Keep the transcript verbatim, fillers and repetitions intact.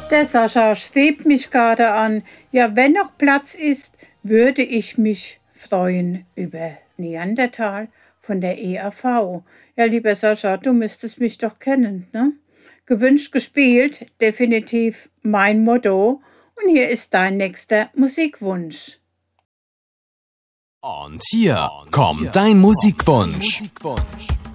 Der Sascha schrieb mich gerade an. Ja, wenn noch Platz ist, würde ich mich freuen über Neandertal von der E R V. Ja, lieber Sascha, du müsstest mich doch kennen, ne? Gewünscht, gespielt, definitiv mein Motto. Und hier ist dein nächster Musikwunsch. Und hier kommt dein Musikwunsch.